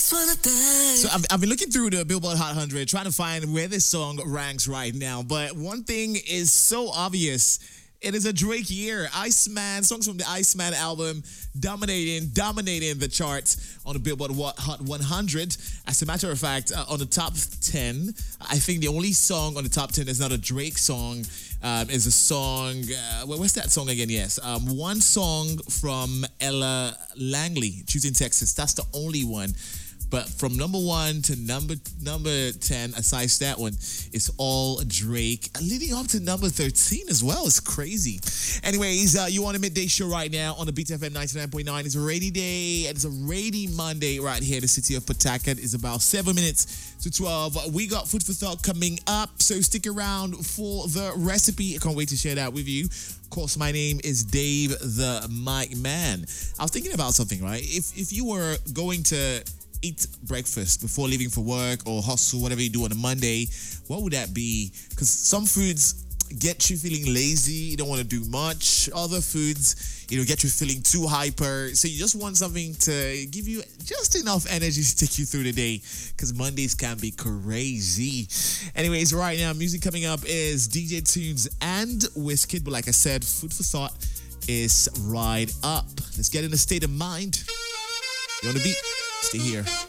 So I've been looking through the Billboard Hot 100 trying to find where this song ranks right now. But one thing is so obvious. It is a Drake year. Iceman, songs from the Iceman album dominating the charts on the Billboard Hot 100. As a matter of fact, on the top 10, I think the only song on the top 10 that's not a Drake song is a song, what's that song again? Yes, one song from Ella Langley, Choosing Texas. That's the only one. But from number 1 to number 10, aside that one, it's all Drake. Leading up to number 13 as well. It's crazy. Anyways, you on a midday show right now on the Beat FM 99.9. It's a rainy day. And it's a rainy Monday right here in the city of Pawtucket. It's about 7 minutes to 12. We got Food for Thought coming up. So stick around for the recipe. I can't wait to share that with you. Of course, my name is Dave the Mic Man. I was thinking about something, right? If you were going to eat breakfast before leaving for work or hustle, whatever you do on a Monday, what would that be? Because some foods get you feeling lazy, you don't want to do much. Other foods, get you feeling too hyper. So you just want something to give you just enough energy to take you through the day, because Mondays can be crazy. Anyways, right now, music coming up is DJ Tunes and Wizkid. But like I said, Food for Thought is right up. Let's get in a state of mind. You on the beat? Stay here.